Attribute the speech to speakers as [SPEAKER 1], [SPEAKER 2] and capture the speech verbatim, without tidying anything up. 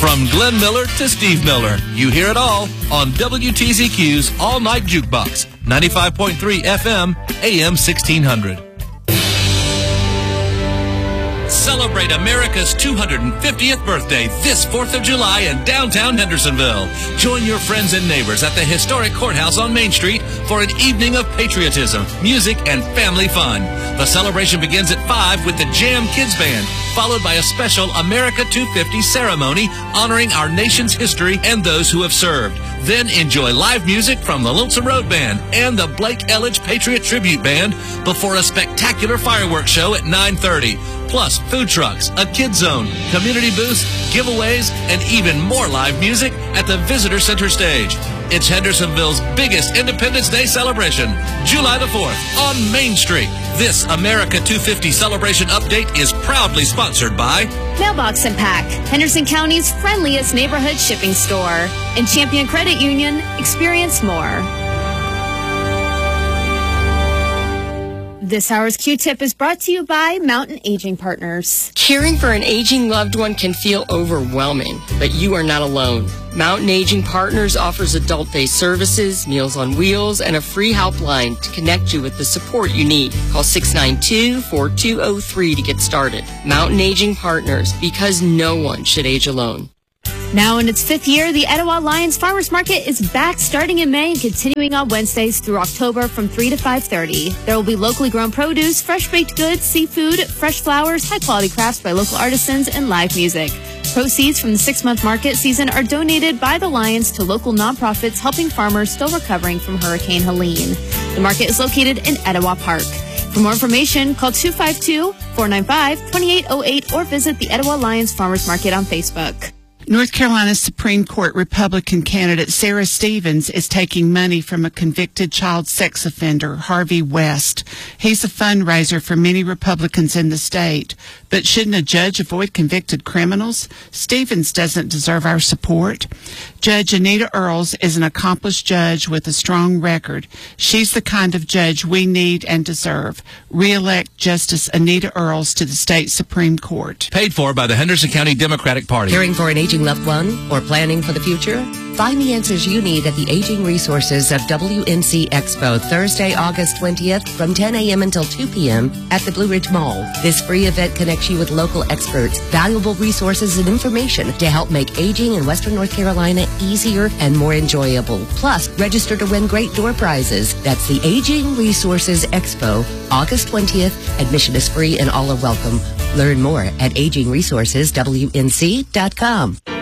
[SPEAKER 1] From Glenn Miller to Steve Miller, you hear it all on W T Z Q's All Night Jukebox, ninety-five point three F M, A M sixteen hundred. Celebrate America's two hundred fiftieth birthday this fourth of July in downtown Hendersonville. Join your friends and neighbors at the historic courthouse on Main Street for an evening of patriotism, music, and family fun. The celebration begins at five with the Jam Kids Band, followed by a special America two fifty ceremony honoring our nation's history and those who have served. Then enjoy live music from the Lonesome Road Band and the Blake Elledge Patriot Tribute Band before a spectacular fireworks show at nine thirty. Plus, food trucks, a kid zone, community booths, giveaways, and even more live music at the Visitor Center stage. It's Hendersonville's biggest Independence Day celebration, July the fourth, on Main Street. This America two fifty celebration update is proudly sponsored by
[SPEAKER 2] Mailbox and Pack, Henderson County's friendliest neighborhood shipping store. And Champion Credit Union, experience more. This hour's Q-Tip is brought to you by Mountain Aging Partners.
[SPEAKER 3] Caring for an aging loved one can feel overwhelming, but you are not alone. Mountain Aging Partners offers adult day services, Meals on Wheels, and a free helpline to connect you with the support you need. Call six nine two, four two zero three to get started. Mountain Aging Partners, because no one should age alone.
[SPEAKER 2] Now in its fifth year, the Etowah Lions Farmers Market is back starting in May and continuing on Wednesdays through October from three to five thirty. There will be locally grown produce, fresh baked goods, seafood, fresh flowers, high-quality crafts by local artisans, and live music. Proceeds from the six-month market season are donated by the Lions to local nonprofits helping farmers still recovering from Hurricane Helene. The market is located in Etowah Park. For more information, call two five two, four nine five, two eight zero eight or visit the Etowah Lions Farmers Market on Facebook.
[SPEAKER 4] North Carolina Supreme Court Republican candidate Sarah Stevens is taking money from a convicted child sex offender, Harvey West. He's a fundraiser for many Republicans in the state. But shouldn't a judge avoid convicted criminals? Stevens doesn't deserve our support. Judge Anita Earls is an accomplished judge with a strong record. She's the kind of judge we need and deserve. Re-elect Justice Anita Earls to the state Supreme Court.
[SPEAKER 1] Paid for by the Henderson County Democratic Party.
[SPEAKER 5] Caring for an aging loved one or planning for the future? Find the answers you need at the Aging Resources of W N C Expo, Thursday, August twentieth from ten a.m. until two p.m. at the Blue Ridge Mall. This free event connects you with local experts, valuable resources, and information to help make aging in Western North Carolina easier and more enjoyable. Plus, register to win great door prizes. That's the Aging Resources Expo, August twentieth. Admission is free and all are welcome. Learn more at aging resources w n c dot com.